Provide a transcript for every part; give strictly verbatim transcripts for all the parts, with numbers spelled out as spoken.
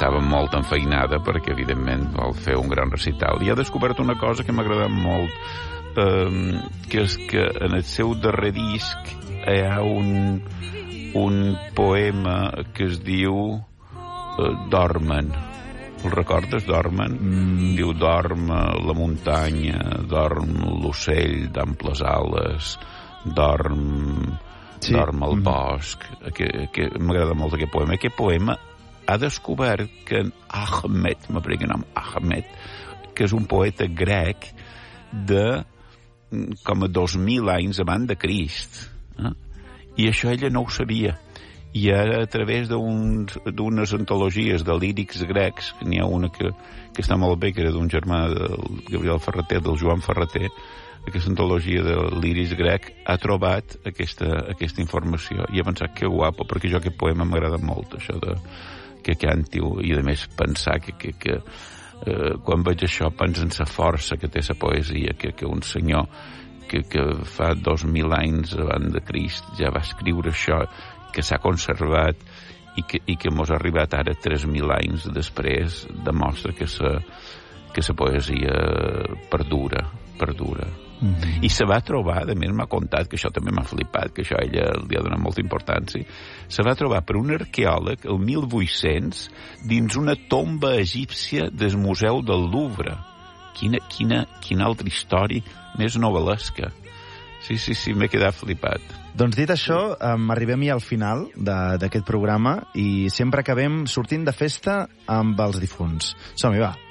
estava molt enfeinada perquè, evidentment, vol fer un gran recital. I ha descobert una cosa que m'ha agradat molt, eh, que és que en el seu darrer disc hi ha un, un poema que es diu eh, Dormen. El recordes, Dormen? Mm. Diu, dorm la muntanya, dorm l'ocell d'amples ales, dorm, sí. dorm el bosc. Que, que m'agrada molt aquest poema. Aquest poema ha descobert que en Ahmed, m'aprengui el nom, Ahmed, que és un poeta grec de com a dos mil anys abans de Crist. Eh? I això ella no ho sabia. I ara, a través d'unes antologies de lírics grecs, que n'hi ha una que, que està molt bé, que era d'un germà del Gabriel Ferreter, del Joan Ferreter, aquesta antologia de lírics grec, ha trobat aquesta, aquesta informació. I he pensat, que guapo, perquè jo aquest poema m'agrada molt, això de que canti, i a més pensar que, que, que eh, quan veig això penso en la força que té la poesia, que, que un senyor que, que fa dos mil anys abans de Crist ja va escriure això, que s'ha conservat i que, i que mos ha arribat ara tres mil anys després, demostra que sa, que sa poesia perdura, perdura. Mm-hmm. I se va trobar, a més m'ha contat, que això també m'ha flipat, que això a ella li ha donat molta importància, se va trobar per un arqueòleg el mil vuit-cents dins una tomba egípcia del Museu del Louvre. Quina, quina, quina altra història més novel·lesca. Sí, sí, sí, m'he quedat flipat. Doncs dit això, um, arribem ja al final d'aquest programa i sempre acabem sortint de festa amb els difunts. Som-hi, va.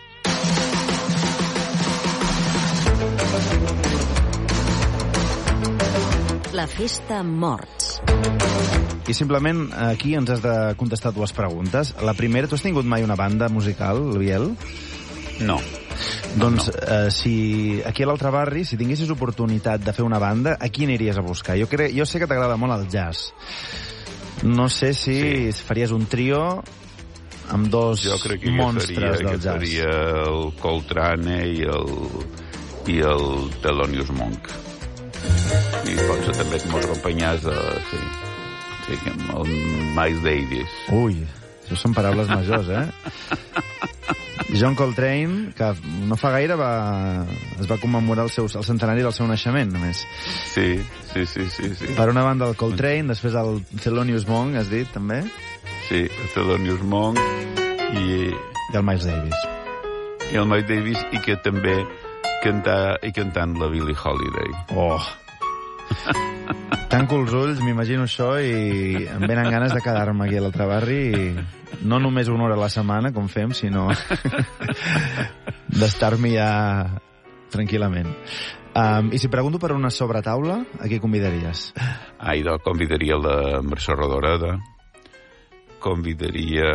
La festa amb morts. I simplement aquí ens has de contestar dues preguntes. La primera, tu has tingut mai una banda musical, Biel? No. Doncs no. Eh, si aquí a l'altre barri, si tinguessis oportunitat de fer una banda, a qui aniries a buscar? Jo, cre... jo sé que t'agrada molt el jazz. No sé si sí. faries un trio amb dos jo crec que monstres faria, del que jazz. faria el Coltrane i el, i el Thelonious Monk. I potser també mos acompanyàs de... Sí, sí, el Miles Davis. Ui, això són paraules majors, eh? John Coltrane, que no fa gaire va, es va commemorar el, seu, el centenari del seu naixement, només. Sí, sí, sí, sí, sí. Per una banda el Coltrane, després el Thelonious Monk, has dit, també? Sí, el Thelonious Monk i... I el Miles Davis. I el Miles Davis, i que també cantar, i cantant la Billie Holiday. Oh! Tanco els ulls, m'imagino això, i em venen ganes de quedar-me aquí a l'altre barri i no només una hora a la setmana, com fem, sinó d'estar-m'hi ja tranquil·lament. Um, I si pregunto per una sobretaula, a qui convidaries? Ah, idò, convidaria la Mercè Rodoreda, convidaria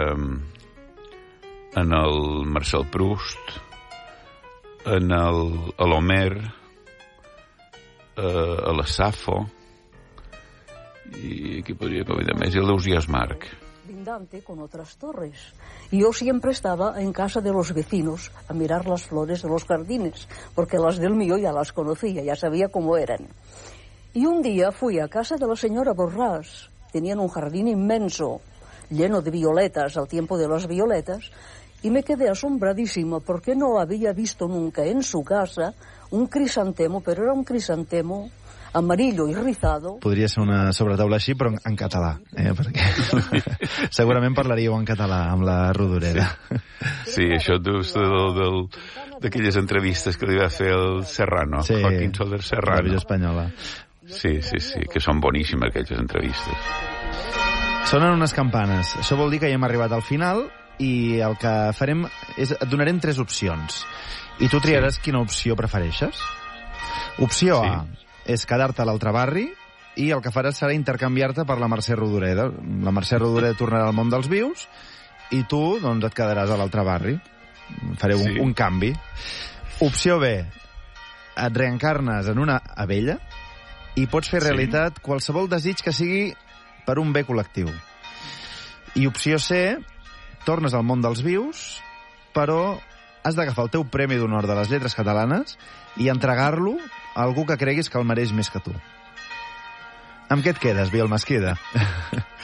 en el Marcel Proust, en el, a l'Homer, a la Safo, y aquí podría convidar més, y l'Eusias Marc. Lindante con otras torres. Yo siempre estaba en casa de los vecinos a mirar las flores de los jardines, porque las del mío ya las conocía, ya sabía cómo eran. Y un día fui a casa de la señora Borràs. Tenían un jardín inmenso, lleno de violetas, al tiempo de las violetas, y me quedé asombradísima porque no había visto nunca en su casa un crisantemo, pero era un crisantemo amarillo y rizado. Podria ser una sobretaula així, però en, en català, eh? Perquè segurament parlaríeu en català amb la Rodoreda. Sí, sí, això deu ser d'aquelles entrevistes que li va fer el Serrano, sí, Joaquín Soler Serrano. La Televisió Espanyola. Sí, sí, sí, que són boníssimes aquelles entrevistes. Sonen unes campanes. Això vol dir que ja hem arribat al final i el que farem és et donarem tres opcions. I tu triaràs sí. quina opció prefereixes. Opció sí. A és quedar-te a l'altre barri i el que faràs serà intercanviar-te per la Mercè Rodoreda. La Mercè Rodoreda tornarà al món dels vius i tu, doncs, et quedaràs a l'altre barri. Fareu sí. un, un canvi. Opció B, et reencarnes en una abella i pots fer realitat sí. qualsevol desig que sigui per un bé col·lectiu. I opció C, tornes al món dels vius, però has d'agafar el teu Premi d'Honor de les Lletres Catalanes i entregar-lo a algú que creguis que el mereix més que tu. Amb què et quedes, Biel Mesquida?